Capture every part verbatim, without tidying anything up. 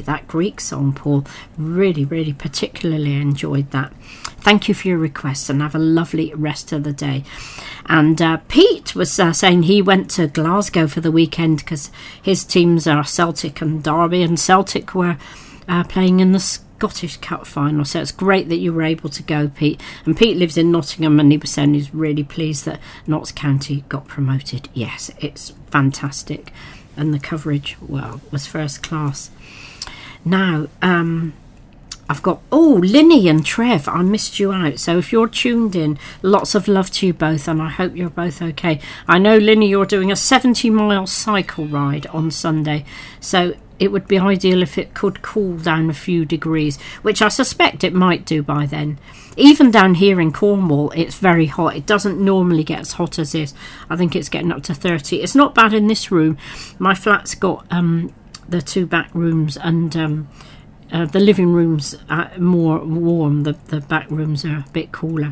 that Greek song, Paul. Really, really particularly enjoyed that. Thank you for your request, and have a lovely rest of the day. And uh, Pete was uh, saying he went to Glasgow for the weekend because his teams are Celtic and Derby, and Celtic were uh, playing in the Scottish Cup final. So it's great that you were able to go, Pete. And Pete lives in Nottingham, and he was saying he's really pleased that Notts County got promoted. Yes, it's fantastic. And the coverage, well, was first class. Now, um... I've got, oh, Linny and Trev, I missed you out. So if you're tuned in, lots of love to you both, and I hope you're both okay. I know, Linny, you're doing a seventy mile cycle ride on Sunday, so it would be ideal if it could cool down a few degrees, which I suspect it might do by then. Even down here in Cornwall, it's very hot. It doesn't normally get as hot as this. I think it's getting up to thirty. It's not bad in this room. My flat's got um, the two back rooms, and... Um, Uh, the living room's uh, more warm, the, the back rooms are a bit cooler.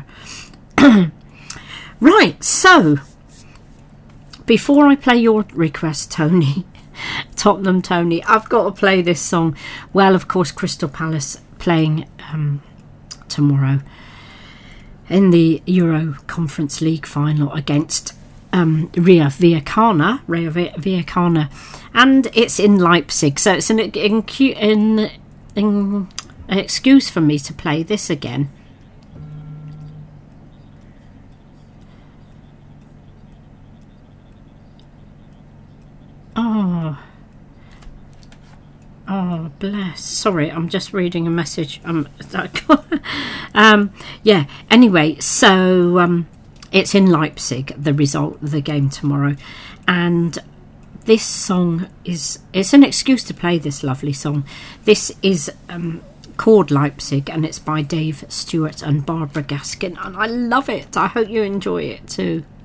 Right, so before I play your request, Tony, Tottenham Tony, I've got to play this song. Well, of course, Crystal Palace playing um, tomorrow in the Euro Conference League final against um, Ria Viacana, Ria Viacana, and it's in Leipzig, so it's an in, in an excuse for me to play this again. Oh, oh, bless. Sorry, I'm just reading a message. Um, um, yeah. Anyway, so um, it's in Leipzig. The result of the game tomorrow, and this song is, it's an excuse to play this lovely song. This is um, called Leipzig, and it's by Dave Stewart and Barbara Gaskin, and I love it. I hope you enjoy it too.